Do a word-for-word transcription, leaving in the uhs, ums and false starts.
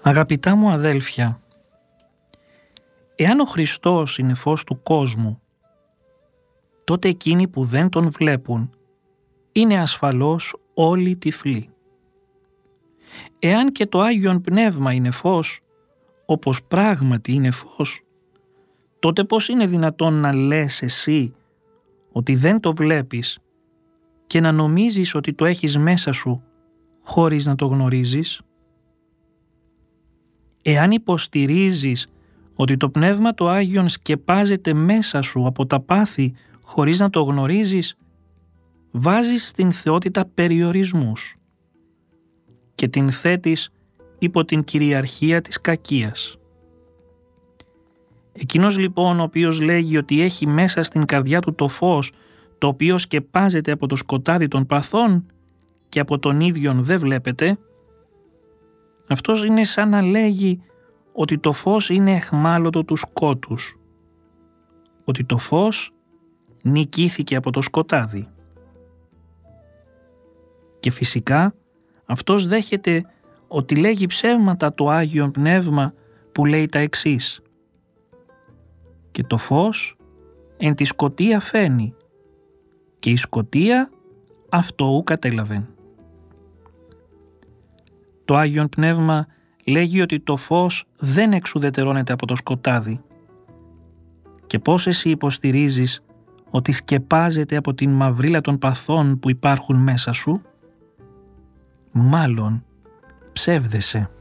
Αγαπητά μου αδέλφια, εάν ο Χριστός είναι φως του κόσμου, τότε εκείνοι που δεν τον βλέπουν είναι ασφαλώς όλοι τυφλοί. Εάν και το Άγιον Πνεύμα είναι φως, όπως πράγματι είναι φως, τότε πώς είναι δυνατόν να λες εσύ ότι δεν το βλέπεις και να νομίζεις ότι το έχεις μέσα σου χωρίς να το γνωρίζεις? Εάν υποστηρίζεις ότι το Πνεύμα το Άγιον σκεπάζεται μέσα σου από τα πάθη χωρίς να το γνωρίζεις, βάζεις στην θεότητα περιορισμούς και την θέτεις υπό την κυριαρχία της κακίας. Εκείνος λοιπόν ο οποίος λέγει ότι έχει μέσα στην καρδιά του το φως, το οποίο σκεπάζεται από το σκοτάδι των παθών και από τον ίδιον δεν βλέπετε, αυτός είναι σαν να λέγει ότι το φως είναι αιχμάλωτο του σκότους, ότι το φως νικήθηκε από το σκοτάδι. Και φυσικά αυτός δέχεται ότι λέγει ψέματα το Άγιον Πνεύμα που λέει τα εξής: «Και το φως εν τη σκοτία φαίνει, και η σκοτία αυτό ου κατέλαβεν». Το Άγιον Πνεύμα λέγει ότι το φως δεν εξουδετερώνεται από το σκοτάδι. Και πώς εσύ υποστηρίζεις ότι σκεπάζεται από την μαυρίλα των παθών που υπάρχουν μέσα σου? Μάλλον ψεύδεσαι.